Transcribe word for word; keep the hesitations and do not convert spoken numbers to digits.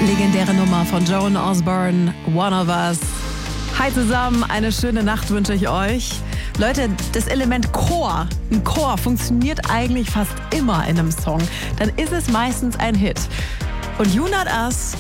Legendäre Nummer von Joan Osborne, One of Us. Hi zusammen, eine schöne Nacht wünsche ich euch. Leute, das Element Chor, ein Chor funktioniert eigentlich fast immer in einem Song. Dann ist es meistens ein Hit. Und You Not Us